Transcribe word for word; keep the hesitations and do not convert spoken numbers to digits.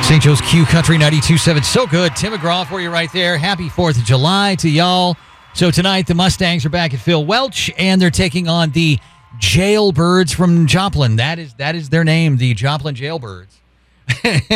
Saint Joe's Q Country ninety-two point seven. So good. Tim McGraw for you right there. Happy fourth of July to y'all. So tonight, the Mustangs are back at Phil Welch, and they're taking on the Jailbirds from Joplin. That is that is their name, the Joplin Jailbirds.